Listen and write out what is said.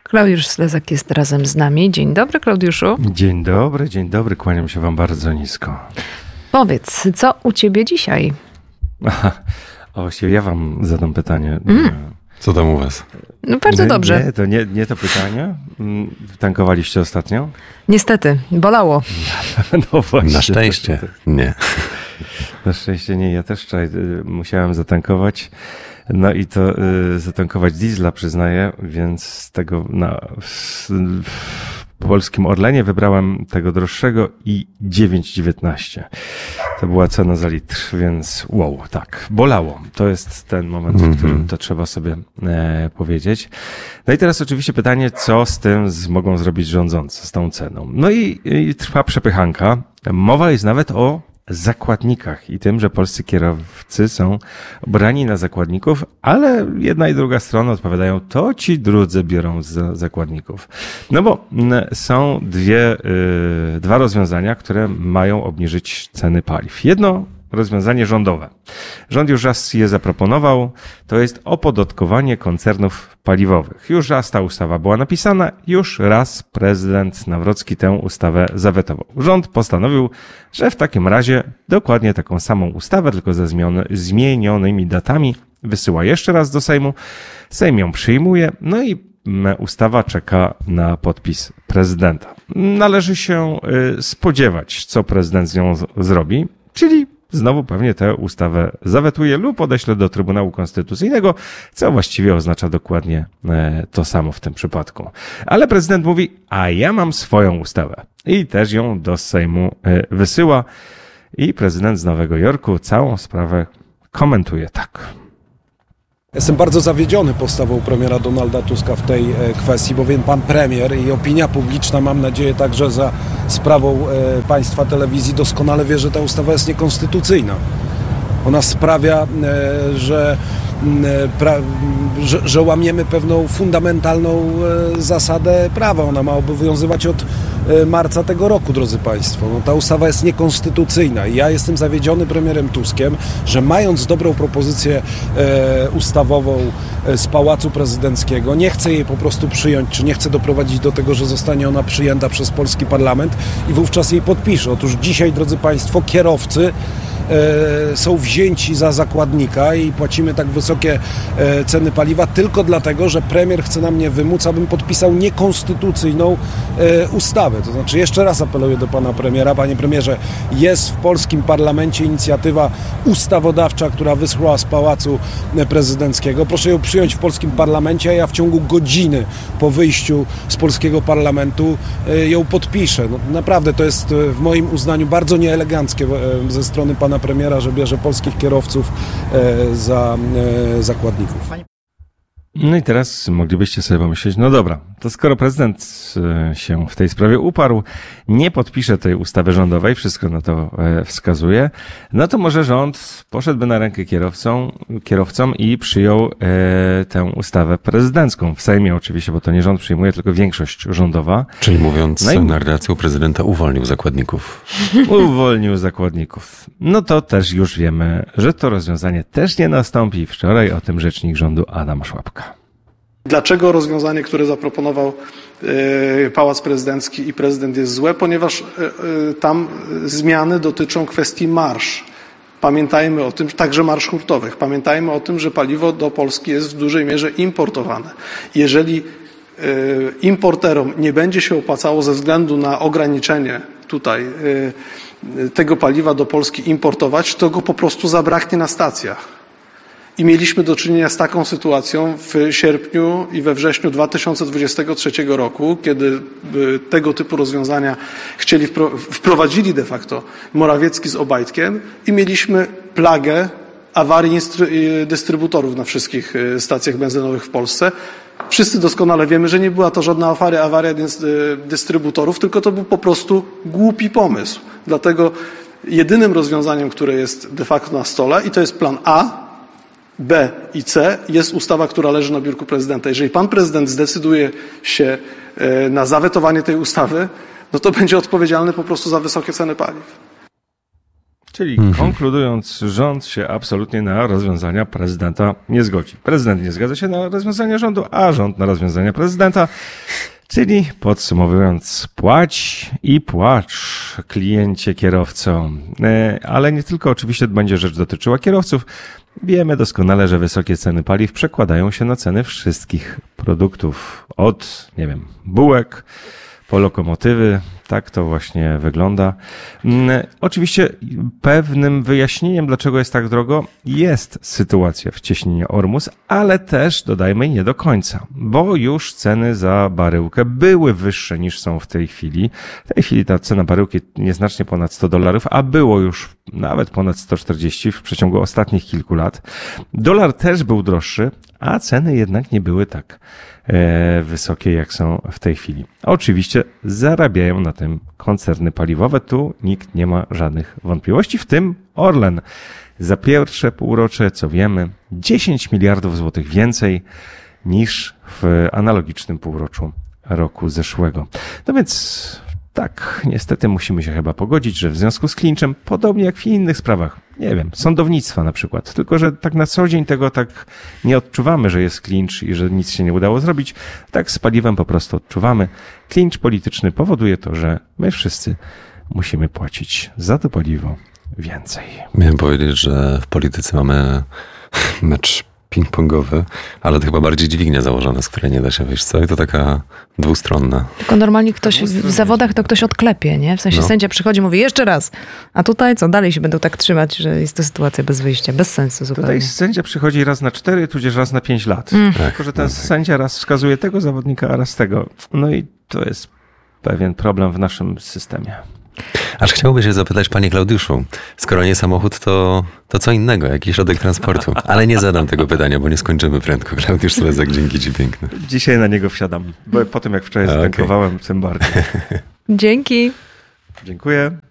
Klaudiusz Slezak jest razem z nami. Dzień dobry, Klaudiuszu. Dzień dobry, kłaniam się wam bardzo nisko. Powiedz, co u ciebie dzisiaj? Właściwie ja wam zadam pytanie. Co tam u was? No bardzo dobrze. Nie, to nie to pytanie. Tankowaliście ostatnio? Niestety, bolało. No właśnie. Na szczęście nie. Na szczęście nie. Ja też wczoraj musiałem zatankować. No i to zatankować diesla, przyznaję, więc z tego w polskim Orlenie wybrałem tego droższego i 9,19. To była cena za litr, więc wow, tak, bolało. To jest ten moment, w którym to trzeba sobie powiedzieć. No i teraz oczywiście pytanie, co z tym mogą zrobić rządzący, z tą ceną. No i trwa przepychanka. Mowa jest nawet o zakładnikach i tym, że polscy kierowcy są brani na zakładników, ale jedna i druga strona odpowiadają, to ci drudzy biorą za zakładników. No bo są dwa rozwiązania, które mają obniżyć ceny paliw. Jedno rozwiązanie rządowe. Rząd już raz je zaproponował, to jest opodatkowanie koncernów paliwowych. Już raz ta ustawa była napisana, już raz prezydent Nawrocki tę ustawę zawetował. Rząd postanowił, że w takim razie dokładnie taką samą ustawę, tylko ze zmienionymi datami, wysyła jeszcze raz do Sejmu. Sejm ją przyjmuje, no i ustawa czeka na podpis prezydenta. Należy się spodziewać, co prezydent z nią zrobi, czyli znowu pewnie tę ustawę zawetuje lub odeśle do Trybunału Konstytucyjnego, co właściwie oznacza dokładnie to samo w tym przypadku. Ale prezydent mówi, a ja mam swoją ustawę i też ją do Sejmu wysyła i prezydent z Nowego Jorku całą sprawę komentuje tak. Jestem bardzo zawiedziony postawą premiera Donalda Tuska w tej kwestii, bowiem pan premier i opinia publiczna, mam nadzieję także za sprawą państwa telewizji, doskonale wie, że ta ustawa jest niekonstytucyjna. Ona sprawia, że łamiemy pewną fundamentalną zasadę prawa. Ona ma obowiązywać od marca tego roku, drodzy Państwo. No, ta ustawa jest niekonstytucyjna i ja jestem zawiedziony premierem Tuskiem, że mając dobrą propozycję ustawową z Pałacu Prezydenckiego, nie chce jej po prostu przyjąć, czy nie chce doprowadzić do tego, że zostanie ona przyjęta przez polski parlament i wówczas jej podpisze. Otóż dzisiaj, drodzy Państwo, kierowcy są wzięci za zakładnika i płacimy tak wysokie ceny paliwa tylko dlatego, że premier chce na mnie wymóc, abym podpisał niekonstytucyjną ustawę. To znaczy jeszcze raz apeluję do pana premiera. Panie premierze, jest w polskim parlamencie inicjatywa ustawodawcza, która wyschła z Pałacu Prezydenckiego. Proszę ją przyjąć w polskim parlamencie, a ja w ciągu godziny po wyjściu z polskiego parlamentu ją podpiszę. No, naprawdę to jest w moim uznaniu bardzo nieeleganckie ze strony pana premiera, że bierze polskich kierowców za zakładników. No i teraz moglibyście sobie pomyśleć, no dobra, to skoro prezydent się w tej sprawie uparł, nie podpisze tej ustawy rządowej, wszystko na to wskazuje, no to może rząd poszedłby na rękę kierowcom i przyjął tę ustawę prezydencką. W Sejmie oczywiście, bo to nie rząd przyjmuje, tylko większość rządowa. Czyli mówiąc narracją prezydenta, uwolnił zakładników. Uwolnił zakładników. No to też już wiemy, że to rozwiązanie też nie nastąpi. Wczoraj o tym rzecznik rządu Adam Szłapka. Dlaczego rozwiązanie, które zaproponował Pałac Prezydencki i prezydent jest złe? Ponieważ tam zmiany dotyczą kwestii marż. Pamiętajmy o tym, także marż hurtowych. Pamiętajmy o tym, że paliwo do Polski jest w dużej mierze importowane. Jeżeli importerom nie będzie się opłacało ze względu na ograniczenie tutaj tego paliwa do Polski importować, to go po prostu zabraknie na stacjach. I mieliśmy do czynienia z taką sytuacją w sierpniu i we wrześniu 2023 roku, kiedy tego typu rozwiązania wprowadzili de facto Morawiecki z Obajtkiem i mieliśmy plagę awarii dystrybutorów na wszystkich stacjach benzynowych w Polsce. Wszyscy doskonale wiemy, że nie była to żadna awaria dystrybutorów, tylko to był po prostu głupi pomysł. Dlatego jedynym rozwiązaniem, które jest de facto na stole, i to jest plan A, B i C, jest ustawa, która leży na biurku prezydenta. Jeżeli pan prezydent zdecyduje się na zawetowanie tej ustawy, no to będzie odpowiedzialny po prostu za wysokie ceny paliw. Czyli konkludując, rząd się absolutnie na rozwiązania prezydenta nie zgodzi. Prezydent nie zgadza się na rozwiązania rządu, a rząd na rozwiązania prezydenta. Czyli podsumowując, płać i płacz, kliencie, kierowco. Ale nie tylko oczywiście będzie rzecz dotyczyła kierowców. Wiemy doskonale, że wysokie ceny paliw przekładają się na ceny wszystkich produktów. Od, bułek po lokomotywy. Tak to właśnie wygląda. Oczywiście pewnym wyjaśnieniem, dlaczego jest tak drogo, jest sytuacja w cieśninie Ormus, ale też, dodajmy, nie do końca, bo już ceny za baryłkę były wyższe niż są w tej chwili. W tej chwili ta cena baryłki nieznacznie ponad $100, a było już nawet ponad 140 w przeciągu ostatnich kilku lat. Dolar też był droższy, a ceny jednak nie były tak wysokie, jak są w tej chwili. Oczywiście zarabiają na tym koncerny paliwowe. Tu nikt nie ma żadnych wątpliwości, w tym Orlen. Za pierwsze półrocze, co wiemy, 10 miliardów złotych więcej niż w analogicznym półroczu roku zeszłego. No więc tak, niestety musimy się chyba pogodzić, że w związku z klinczem, podobnie jak w innych sprawach, sądownictwa na przykład, tylko że tak na co dzień tego tak nie odczuwamy, że jest klincz i że nic się nie udało zrobić, tak z paliwem po prostu odczuwamy. Klincz polityczny powoduje to, że my wszyscy musimy płacić za to paliwo więcej. Miałem powiedzieć, że w polityce mamy mecz ping-pongowy, ale to chyba bardziej dźwignia założona, z której nie da się wyjść, co? I to taka dwustronna. Tylko normalnie ktoś w zawodach to ktoś odklepie, nie? W sensie sędzia przychodzi i mówi jeszcze raz. A tutaj co? Dalej się będą tak trzymać, że jest to sytuacja bez wyjścia, bez sensu zupełnie. Tutaj sędzia przychodzi raz na 4, tudzież raz na 5 lat. Tylko że ten sędzia raz wskazuje tego zawodnika, a raz tego. No i to jest pewien problem w naszym systemie. Aż chciałbym się zapytać, panie Klaudiuszu, skoro nie samochód, to co innego, jakiś środek transportu. Ale nie zadam tego pytania, bo nie skończymy prędko. Klaudiusz Slezak, dzięki ci piękne. Dzisiaj na niego wsiadam, bo po tym jak wczoraj zatankowałem, tym bardziej. Dzięki. Dziękuję.